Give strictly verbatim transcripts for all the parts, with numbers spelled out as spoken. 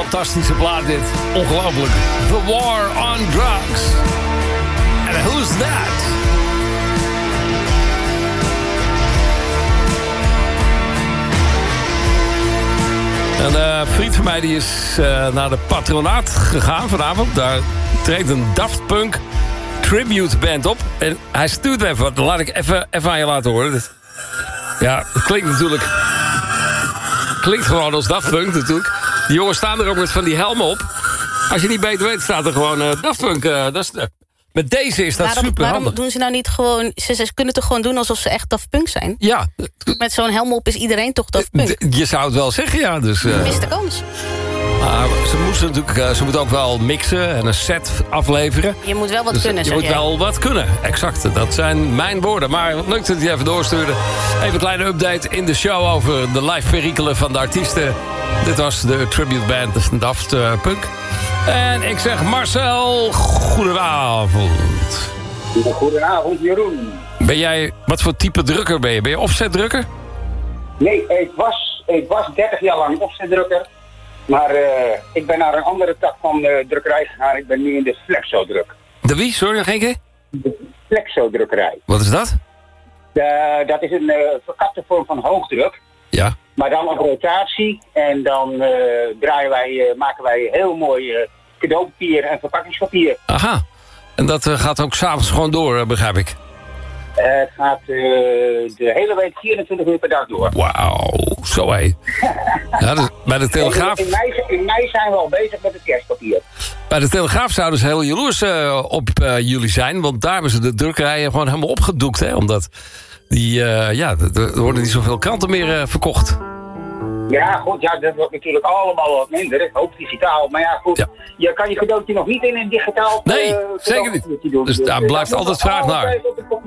fantastische plaat dit. Ongelooflijk. The War on Drugs. En who's that? Een uh, vriend van mij die is uh, naar de Patronaat gegaan vanavond. Daar treedt een Daft Punk tribute band op. En hij stuurt even wat. Laat ik even, even aan je laten horen. Ja, het klinkt natuurlijk... Klinkt gewoon als Daft Punk natuurlijk. Die jongens staan er ook met van die helmen op. Als je niet beter weet, staat er gewoon uh, Daft Punk. Uh, dat is, uh, met deze is dat waarom, super handig. Waarom doen ze nou niet gewoon... Ze, ze kunnen toch gewoon doen alsof ze echt Daft Punk zijn? Ja. Met zo'n helm op is iedereen toch Daft Punk? D- je zou het wel zeggen, ja. Dus, uh, Mist de kans. Maar ze moesten natuurlijk, uh, ze moeten ook wel mixen en een set afleveren. Je moet wel wat dus, kunnen, Je zeg moet jij. wel wat kunnen, exact. Dat zijn mijn woorden. Maar leuk dat je even doorstuurde. Even een kleine update in de show over de live perikelen van de artiesten. Dit was de tribute band Daft Punk. En ik zeg Marcel, goedenavond. Goedenavond, Jeroen. Ben jij, wat voor type drukker ben je? Ben je offsetdrukker? Nee, ik was, ik was dertig jaar lang offsetdrukker. Maar uh, ik ben naar een andere tak van uh, drukkerij gegaan. Ik ben nu in de flexodruk. De wie? Sorry, nog één keer? De flexodrukkerij. Wat is dat? De, dat is een uh, verkapte vorm van hoogdruk. Ja. Maar dan op rotatie. En dan uh, draaien wij, uh, maken wij heel mooi uh, cadeaupapier en verpakkingspapier. Aha. En dat uh, gaat ook s'avonds gewoon door, uh, begrijp ik. Uh, het gaat uh, de hele week vierentwintig uur per dag door. Wauw, zo hé. Ja, dus bij de Telegraaf... In mei, in mei zijn we al bezig met het kerstpapier. Bij de Telegraaf zouden ze heel jaloers uh, op uh, jullie zijn. Want daar hebben ze de drukkerijen gewoon helemaal opgedoekt. Hè, omdat die, uh, ja, er worden niet zoveel kranten meer uh, verkocht. Ja, goed, ja, dat wordt natuurlijk allemaal wat minder. Ook digitaal. Maar ja, goed, ja. Je kan je cadeautje nog niet in een digitaal... Nee, uh, zeker niet. Doen. Dus daar blijft altijd vraag naar.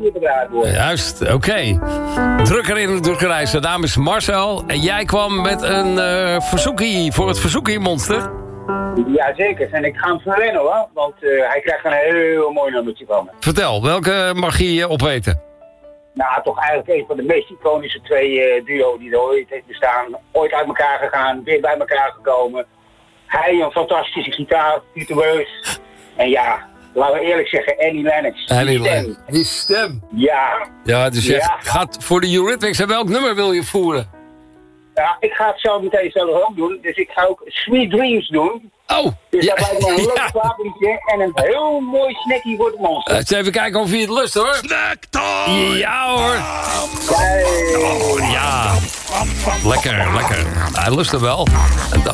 Juist, oké. Okay. Drukker in de drukkerij. Zijn naam is Marcel. En jij kwam met een uh, verzoekie voor het verzoekiemonster. Ja, zeker. En ik ga hem verwennen hoor. Want uh, hij krijgt een heel mooi nummertje van me. Vertel, welke mag je opweten? Nou, toch eigenlijk een van de meest iconische twee uh, duo die er ooit heeft bestaan. Ooit uit elkaar gegaan, weer bij elkaar gekomen. Hij een fantastische gitaar, virtueus. En ja, laten we eerlijk zeggen, Annie Lennox. Die Annie stem. Lennox. Die stem. Ja. Ja, dus je ja. gaat voor de Eurythmics. En welk nummer wil je voeren? Ja, ik ga het zo meteen zelf ook doen. Dus ik ga ook Sweet Dreams doen. Oh. Dus ja. dat lijkt me een leuk ja. slaapje en een heel mooi snackie voor het monster. Eens even kijken of je het lust hoor. Snacktime! Ja hoor. Hey. Oh, ja. Lekker, lekker. Hij lust er wel. En